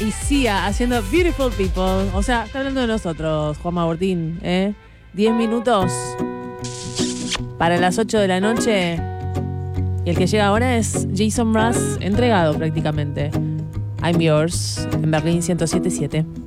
y Sia haciendo Beautiful People. O sea, está hablando de nosotros, Juanma Bortín, 10 minutos para las 8 de la noche. Y el que llega ahora es Jason Mraz, entregado prácticamente. I'm Yours, en Berlín 107.7.